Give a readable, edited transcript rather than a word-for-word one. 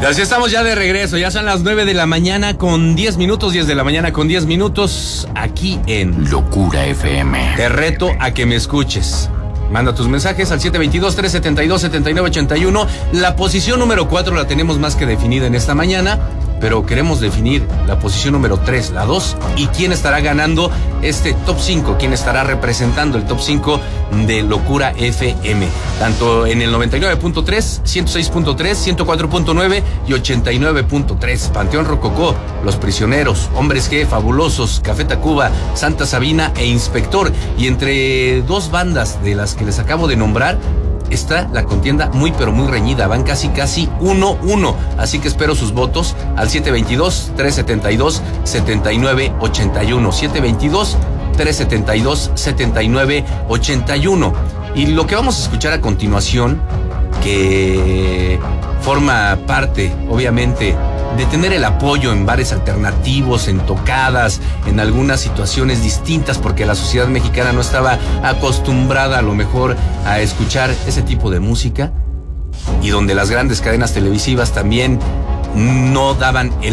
Así estamos ya de regreso, ya son las 9 de la mañana con 10 minutos, 10 de la mañana con 10 minutos, aquí en Locura FM. Te reto a que me escuches. Manda tus mensajes al 722-372-7981. La posición número 4 la tenemos más que definida en esta mañana, pero queremos definir la posición número 3, la 2, y quién estará ganando este top 5, quién estará representando el top 5 de Locura FM, tanto en el 99.3, 106.3, 104.9 y 89.3. Panteón Rococó, Los Prisioneros, Hombres G, Fabulosos, Café Tacuba, Santa Sabina e Inspector. Y entre dos bandas de las que les acabo de nombrar, está la contienda muy pero muy reñida, van casi 1-1, así que espero sus votos al 722-372-7981, 722-372-7981. Y lo que vamos a escuchar a continuación, que forma parte, obviamente, de tener el apoyo en bares alternativos, en tocadas, en algunas situaciones distintas, porque la sociedad mexicana no estaba acostumbrada a lo mejor a escuchar ese tipo de música, y donde las grandes cadenas televisivas también no daban el